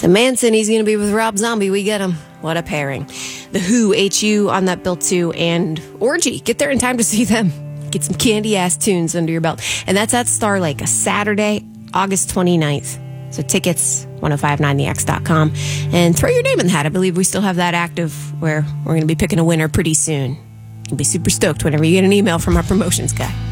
The Manson, he's going to be with Rob Zombie. We get him. What a pairing. The Who, HU on that bill too, and Orgy. Get there in time to see them. Get some candy-ass tunes under your belt. And that's at Star Lake, a Saturday, August 29th. So tickets, 1059thex.com. And throw your name in the hat. I believe we still have that active where we're going to be picking a winner pretty soon. You'll be super stoked whenever you get an email from our promotions guy.